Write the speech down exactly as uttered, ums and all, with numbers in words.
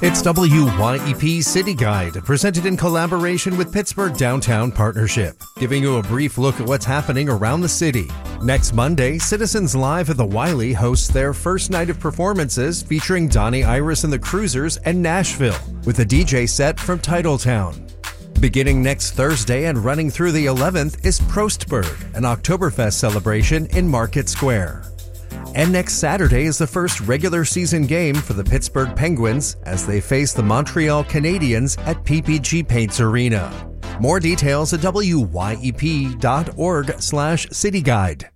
It's W Y E P City Guide, presented in collaboration with Pittsburgh Downtown Partnership, giving you a brief look at what's happening around the city. Next Monday, Citizens Live at the Wiley hosts their first night of performances featuring Donnie Iris and the Cruisers and Nashville, with a D J set from Titletown. Beginning next Thursday and running through the eleventh is Prostberg, an Oktoberfest celebration in Market Square. And next Saturday is the first regular season game for the Pittsburgh Penguins as they face the Montreal Canadiens at P P G Paints Arena. More details at W Y E P dot org slash city guide.